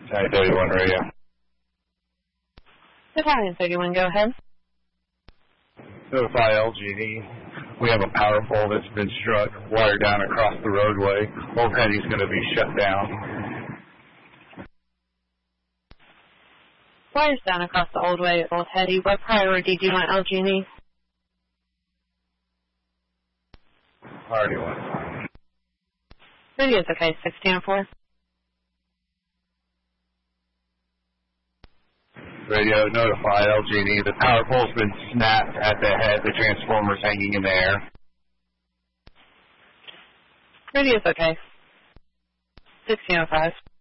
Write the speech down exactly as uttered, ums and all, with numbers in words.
nine thirty-one radio. Battalion thirty-one, go ahead. Notify L G D. We have a power pole that's been struck, wire down across the roadway. Old Hetty's going to be shut down. Wires down across the old way at Old Hetty. What priority do you want, L G D? Priority one. Radio's okay, sixteen oh four. Radio, notify L G D. The power pole's been snapped at the head. The transformer's hanging in the air. Radio's okay. sixteen oh five.